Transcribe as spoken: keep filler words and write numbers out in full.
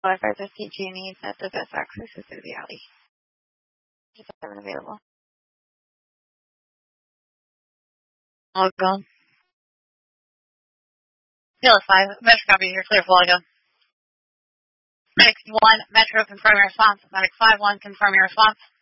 Oh, if there's a C G needs that the best access is through the alley. Just have it available. I'll go. Still five. Metro copy, you're clear for go. Medic one, Metro confirm your response. Medic five one, confirm your response.